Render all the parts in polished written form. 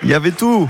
Il y avait tout.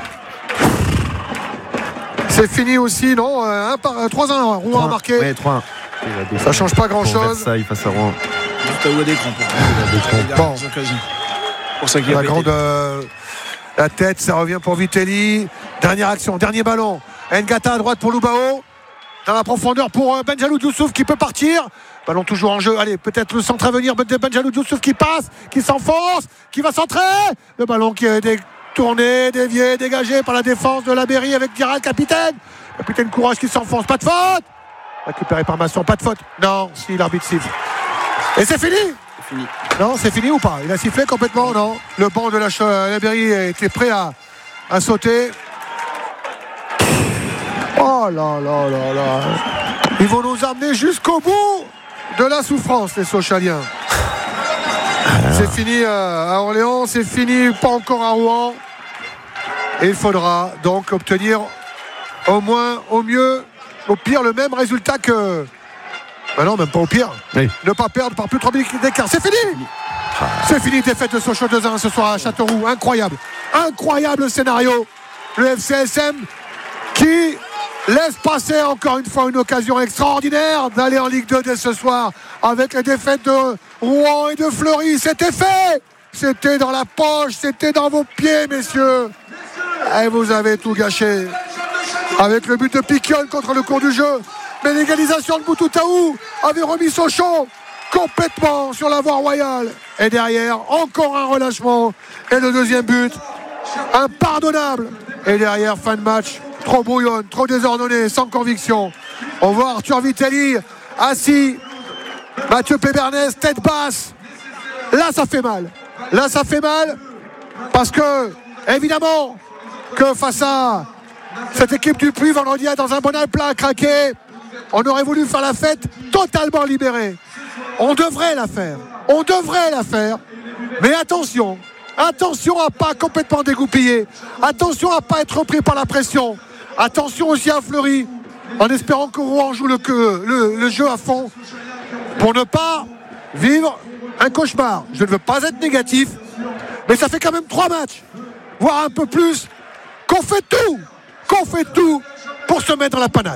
C'est fini aussi, non 3-1, Rouen a marqué. Ouais, 3-1. Ça change pas grand-chose. Versailles face à Rouen. Juste à où des crampes. Bon. Pour ça qu'il y a La grande la tête, ça revient pour Vitelli. Dernière action, dernier ballon. Ngata à droite pour Loubao. Dans la profondeur pour Benjalou Youssouf qui peut partir. Ballon toujours en jeu. Allez, peut-être le centre à venir. Benjalou Youssouf qui passe, qui s'enfonce, qui va centrer. Le ballon qui est tourné, dévié, dégagé par la défense de la Berry avec Diarra, capitaine. Capitaine Courage qui s'enfonce. Pas de faute. Récupéré par Masson. Pas de faute. Non, si l'arbitre siffle. Et c'est fini. Non, c'est fini ou pas? Il a sifflé complètement, non? Le banc de la Berry était prêt à sauter. Oh là là là là. Ils vont nous amener jusqu'au bout de la souffrance, les Sochaliens. C'est fini à Orléans, c'est fini pas encore à Rouen. Et il faudra donc obtenir au moins, au mieux, au pire, le même résultat que... Ben non, même pas au pire. Oui. Ne pas perdre par plus de 3 minutes d'écart. C'est fini. C'est fini, défaite de Sochaux 2-1 ce soir à Châteauroux. Incroyable. Incroyable scénario. Le FCSM qui laisse passer encore une fois une occasion extraordinaire d'aller en Ligue 2 dès ce soir avec les défaites de Rouen et de Fleury. C'était fait. C'était dans la poche. C'était dans vos pieds, messieurs. Et vous avez tout gâché. Avec le but de Piquion contre le cours du jeu. Mais l'égalisation de Boutouttaou avait remis Sochaux complètement sur la voie royale. Et derrière, encore un relâchement. Et le deuxième but, impardonnable. Et derrière, fin de match, trop brouillonne, trop désordonnée, sans conviction. On voit Arthur Vitelli assis. Mathieu Pébernes, tête basse. Là, ça fait mal. Là, ça fait mal. Parce que, évidemment, que face à cette équipe du Puy, vendredi, dans un Bonal plat à craquer, on aurait voulu faire la fête totalement libérée. On devrait la faire. On devrait la faire. Mais attention. Attention à ne pas complètement dégoupiller. Attention à ne pas être pris par la pression. Attention aussi à Fleury. En espérant que Rouen joue le jeu à fond. Pour ne pas vivre un cauchemar. Je ne veux pas être négatif. Mais ça fait quand même 3 matchs. Voire un peu plus. Qu'on fait tout pour se mettre dans la panade.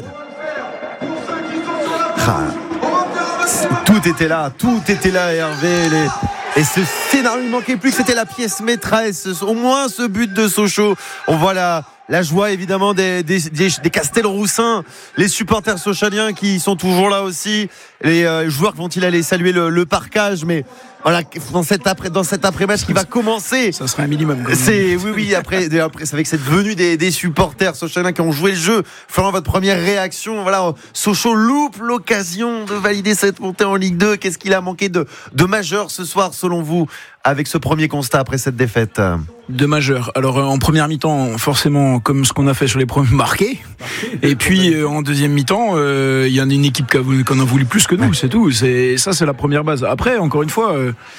Tout était là, Hervé. Et ce scénario, il ne manquait plus que c'était la pièce maîtresse. Au moins ce but de Sochaux. On voit la joie évidemment des Castelroussins, les supporters sochaliens qui sont toujours là aussi. Les joueurs vont-ils aller saluer le parquage, mais voilà, dans cet après-match qui va commencer. Ça serait un minimum. Oui. Après, c'est avec cette venue des supporters sochaliens qui ont joué le jeu. Florent, votre première réaction, voilà, Sochaux loupe l'occasion de valider cette montée en Ligue 2. Qu'est-ce qu'il a manqué de majeur ce soir, selon vous, avec ce premier constat après cette défaite? De majeur. Alors en première mi-temps, forcément, comme ce qu'on a fait sur les premiers, marqués. Et puis en deuxième mi-temps, il y en a une équipe qu'on a voulu plus que nous, c'est tout. C'est la première base. Après, encore une fois,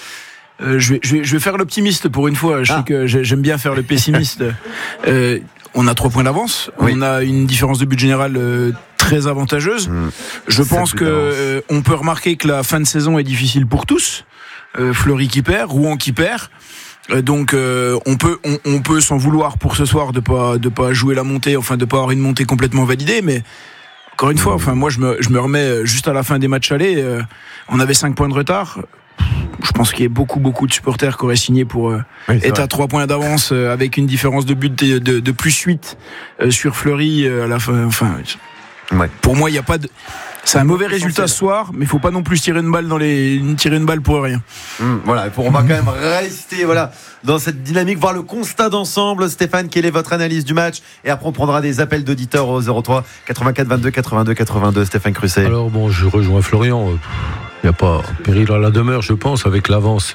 je vais faire l'optimiste pour une fois. Je sais que j'aime bien faire le pessimiste. On a 3 points d'avance. Oui. On a une différence de but générale très avantageuse. Je pense que on peut remarquer que la fin de saison est difficile pour tous. Fleury qui perd, Rouen qui perd. Donc on peut s'en vouloir pour ce soir de pas jouer la montée, enfin de pas avoir une montée complètement validée, mais encore une fois, enfin moi je me remets juste à la fin des matchs allés, on avait 5 points de retard. Je pense qu'il y a beaucoup de supporters qui auraient signé pour être à 3 points d'avance avec une différence de but de plus 8 sur Fleury à la fin. Enfin, pour moi il y a pas de... C'est un mauvais résultat ce soir, mais il ne faut pas non plus tirer une balle pour rien. Voilà, on va quand même rester dans cette dynamique, voir le constat d'ensemble. Stéphane, quelle est votre analyse du match? Et après, on prendra des appels d'auditeurs au 03 84 22 82 82. Stéphane Crusset. Alors bon, je rejoins Florian. Il n'y a pas péril à la demeure, je pense, avec l'avance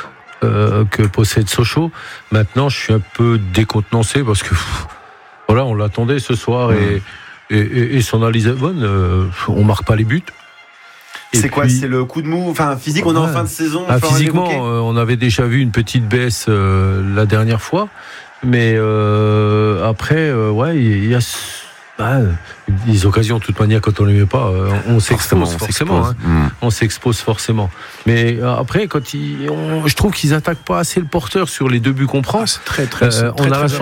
que possède Sochaux. Maintenant, je suis un peu décontenancé parce que on l'attendait ce soir et son analyse est bonne. On marque pas les buts. C'est quoi? C'est le coup de mou, enfin physique. On est en fin de saison. Physiquement, on avait déjà vu une petite baisse la dernière fois, mais après, il y a des occasions. De toute manière, quand on les met pas, on s'expose forcément. On s'expose forcément. Mais après, je trouve qu'ils attaquent pas assez le porteur sur les 2 buts qu'on prend. C'est très, très, on a la chance